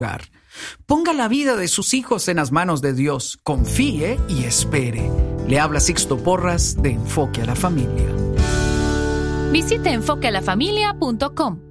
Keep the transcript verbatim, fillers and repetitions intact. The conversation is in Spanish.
hogar. Ponga la vida de sus hijos en las manos de Dios. Confíe y espere. Le habla Sixto Porras de Enfoque a la Familia. Visite enfoque a la familia punto com.